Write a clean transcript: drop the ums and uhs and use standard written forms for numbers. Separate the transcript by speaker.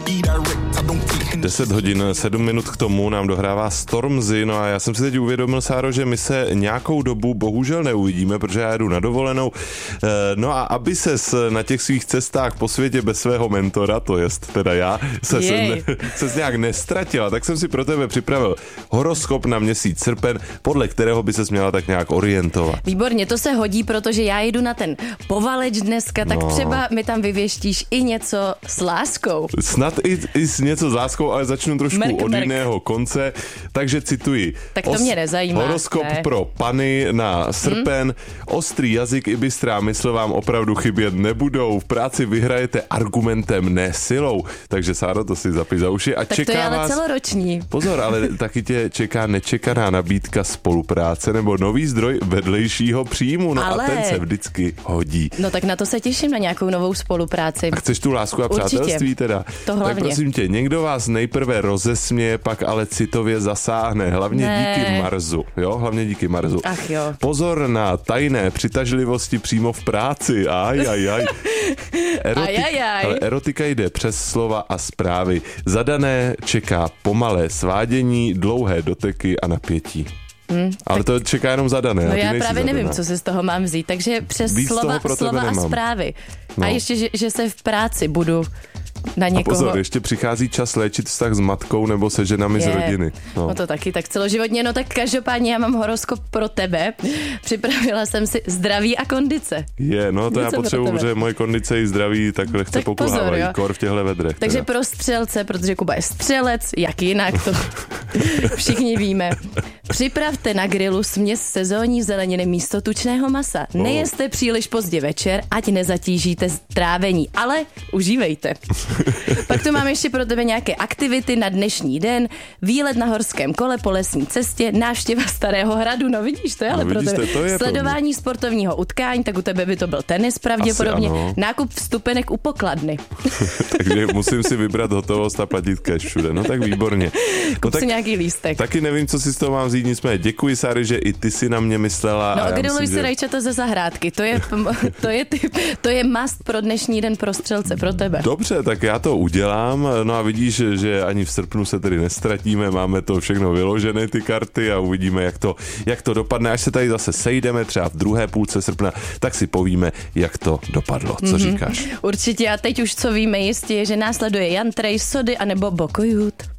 Speaker 1: 10 hodin, 7 minut k tomu nám dohrává Stormzy, no a já jsem si teď uvědomil, Sáro, že my se nějakou dobu bohužel neuvidíme, protože já jedu na dovolenou, no a aby ses na těch svých cestách po světě bez svého mentora, to jest teda já, ses nějak nestratila, tak jsem si pro tebe připravil horoskop na měsíc srpen, podle kterého by ses měla tak nějak orientovat.
Speaker 2: Výborně, to se hodí, protože já jedu na ten povaleč dneska, tak třeba mi tam vyvěštíš i něco s láskou.
Speaker 1: Snad i něco s láskou, ale začnu trošku od jiného konce, takže cituji.
Speaker 2: Tak to mě nezajímá.
Speaker 1: Horoskop pro pany na srpen. Ostrý jazyk i bystrá mysl vám opravdu chybět nebudou. V práci vyhrajete argumentem, ne silou. Takže Sáro, to si zapiš za uši. A
Speaker 2: tak
Speaker 1: čeká
Speaker 2: to je ale
Speaker 1: vás...
Speaker 2: celoroční.
Speaker 1: Pozor, ale taky tě čeká nečekaná nabídka spolupráce nebo nový zdroj vedlejšího příjmu. No a ten se vždycky hodí.
Speaker 2: No tak na to se těším, na nějakou novou spolupráci.
Speaker 1: A chceš tu lásku a přátelství teda?
Speaker 2: To hlavně.
Speaker 1: Tak prosím tě, někdo vás nejprve rozesměje, pak ale citově zasáhne. Hlavně díky Marsu. Jo, hlavně díky Marsu.
Speaker 2: Ach jo.
Speaker 1: Pozor na tajné přitažlivosti přímo v práci. Ale erotika jde přes slova a zprávy. Zadané čeká pomalé svádění, dlouhé doteky a napětí. Ale to čeká jenom zadané.
Speaker 2: No já právě nevím, co si z toho mám vzít. Takže přes slova a zprávy. No. A ještě, že se v práci budu na někoho...
Speaker 1: A pozor, ještě přichází čas léčit vztah s matkou nebo se ženami z rodiny.
Speaker 2: No to taky, tak celoživotně. No tak každopádně já mám horoskop pro tebe. Připravila jsem si zdraví a kondice.
Speaker 1: No to já potřebuji, protože moje kondice i zdraví tak lehce pokulhávají, kor v těchto vedrech.
Speaker 2: Takže pro střelce, protože Kuba je střelec, jak jinak, to všichni víme. Připravte na grilu směs sezónní zeleniny místo tučného masa. Nejeste příliš pozdě večer, ať nezatížíte trávení, ale užívejte. Pak tu mám ještě pro tebe nějaké aktivity na dnešní den. Výlet na horském kole po lesní cestě, návštěva Starého hradu, no vidíš, to je ale pro tebe. Sledování sportovního utkání, tak u tebe by to byl tenis pravděpodobně. Nákup vstupenek u pokladny.
Speaker 1: Takže musím si vybrat hotovost a platit cash všude. No tak výborně.
Speaker 2: Kup si nějaký lístek.
Speaker 1: Taky nevím, co si z toho mám vzít, nicméně děkuji, Sáry, že i ty si na mě myslela.
Speaker 2: No griluj si rajčata ze zahrádky, to je must pro dnešní den pro střelce, pro tebe.
Speaker 1: Dobře, tak já to udělám, no a vidíš, že ani v srpnu se tedy nestratíme, máme to všechno vyložené, ty karty, a uvidíme, jak to dopadne, až se tady zase sejdeme třeba v druhé půlce srpna, tak si povíme, jak to dopadlo. Co říkáš?
Speaker 2: Určitě, a teď už co víme jistě je, že následuje Jan Trej, Sody anebo Bokojut.